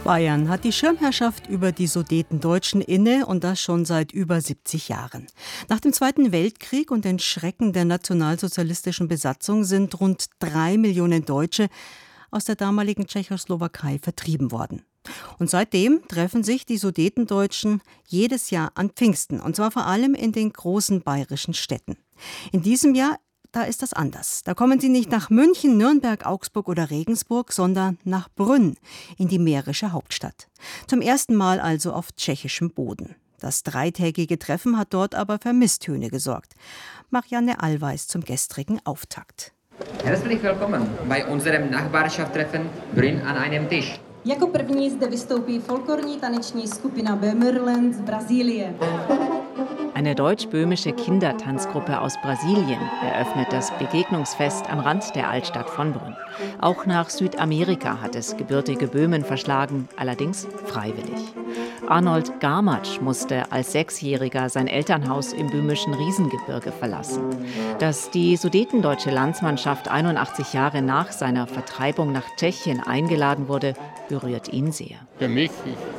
Bayern hat die Schirmherrschaft über die Sudetendeutschen inne und das schon seit über 70 Jahren. Nach dem Zweiten Weltkrieg und den Schrecken der nationalsozialistischen Besatzung sind rund 3 Millionen Deutsche aus der damaligen Tschechoslowakei vertrieben worden. Und seitdem treffen sich die Sudetendeutschen jedes Jahr an Pfingsten, und zwar vor allem in den großen bayerischen Städten. In diesem Jahr da ist das anders. Da kommen sie nicht nach München, Nürnberg, Augsburg oder Regensburg, sondern nach Brünn, in die mährische Hauptstadt. Zum ersten Mal also auf tschechischem Boden. Das dreitägige Treffen hat dort aber für Misstöne gesorgt. Marianne Allweis zum gestrigen Auftakt. Herzlich willkommen bei unserem Nachbarschaftstreffen Brünn an einem Tisch. Jako první zde vystoupí folklorní taneční skupina Böhmerland z Brasilien. Eine deutsch-böhmische Kindertanzgruppe aus Brasilien eröffnet das Begegnungsfest am Rand der Altstadt von Brünn. Auch nach Südamerika hat es gebürtige Böhmen verschlagen, allerdings freiwillig. Arnold Garmatsch musste als Sechsjähriger sein Elternhaus im böhmischen Riesengebirge verlassen. Dass die sudetendeutsche Landsmannschaft 81 Jahre nach seiner Vertreibung nach Tschechien eingeladen wurde, berührt ihn sehr. Für mich,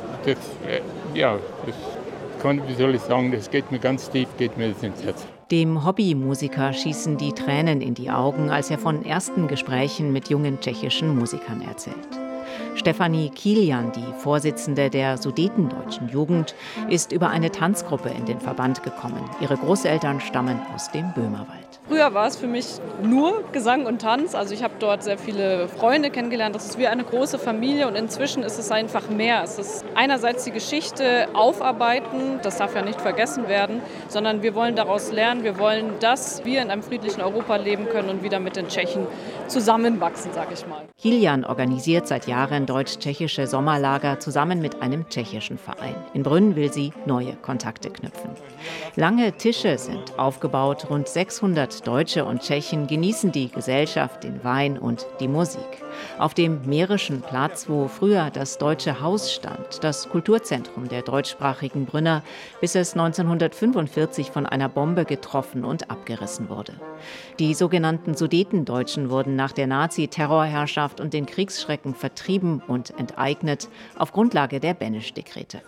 wie soll ich sagen, das geht mir ganz tief, geht mir das ins Herz. Dem Hobbymusiker schießen die Tränen in die Augen, als er von ersten Gesprächen mit jungen tschechischen Musikern erzählt. Stefanie Kilian, die Vorsitzende der Sudetendeutschen Jugend, ist über eine Tanzgruppe in den Verband gekommen. Ihre Großeltern stammen aus dem Böhmerwald. Früher war es für mich nur Gesang und Tanz. Also ich habe dort sehr viele Freunde kennengelernt. Das ist wie eine große Familie und inzwischen ist es einfach mehr. Es ist einerseits die Geschichte aufarbeiten, das darf ja nicht vergessen werden, sondern wir wollen daraus lernen. Wir wollen, dass wir in einem friedlichen Europa leben können und wieder mit den Tschechen zusammenwachsen, sag ich mal. Kilian organisiert seit Jahren deutsch-tschechische Sommerlager zusammen mit einem tschechischen Verein. In Brünn will sie neue Kontakte knüpfen. Lange Tische sind aufgebaut, rund 600 Deutsche und Tschechen genießen die Gesellschaft, den Wein und die Musik. Auf dem mährischen Platz, wo früher das Deutsche Haus stand, das Kulturzentrum der deutschsprachigen Brünner, bis es 1945 von einer Bombe getroffen und abgerissen wurde. Die sogenannten Sudetendeutschen wurden nach der Nazi-Terrorherrschaft und den Kriegsschrecken vertrieben und enteignet auf Grundlage der Beneš-Dekrete.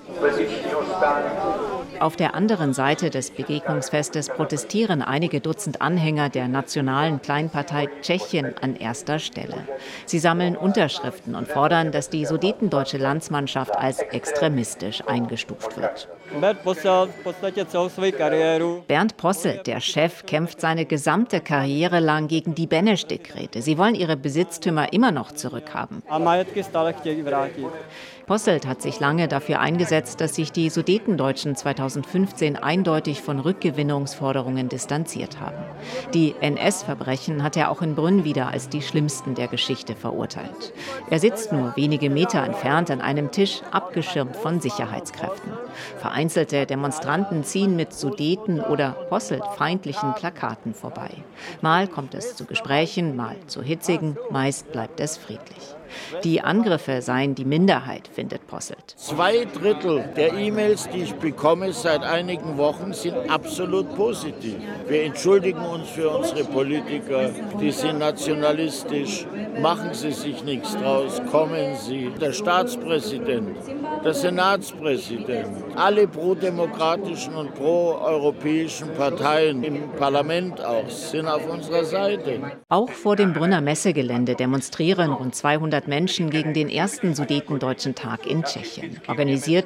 Auf der anderen Seite des Begegnungsfestes protestieren einige Dutzend Anhänger der nationalen Kleinpartei Tschechien an erster Stelle. Sie sammeln Unterschriften und fordern, dass die sudetendeutsche Landsmannschaft als extremistisch eingestuft wird. Bernd Posselt, der Chef, kämpft seine gesamte Karriere lang gegen die Beneš-Dekrete. Sie wollen ihre Besitztümer immer noch zurückhaben. Posselt hat sich lange dafür eingesetzt, dass sich die Sudetendeutschen 2015 eindeutig von Rückgewinnungsforderungen distanziert haben. Die NS-Verbrechen hat er auch in Brünn wieder als die schlimmsten der Geschichte verurteilt. Er sitzt nur wenige Meter entfernt an einem Tisch, abgeschirmt von Sicherheitskräften. Vereinzelte Demonstranten ziehen mit Sudeten- oder Posselt-feindlichen Plakaten vorbei. Mal kommt es zu Gesprächen, mal zu hitzigen, meist bleibt es friedlich. Die Angriffe seien die Minderheit, findet Posselt. 2/3 der E-Mails, die ich bekomme seit einigen Wochen, sind absolut positiv. Wir entschuldigen uns für unsere Politiker, die sind nationalistisch. Machen Sie sich nichts draus, kommen Sie. Der Staatspräsident, der Senatspräsident, alle prodemokratischen und proeuropäischen Parteien im Parlament auch sind auf unserer Seite. Auch vor dem Brünner Messegelände demonstrieren rund 200 Menschen gegen den ersten Sudetendeutschen Tag in Tschechien. Organisiert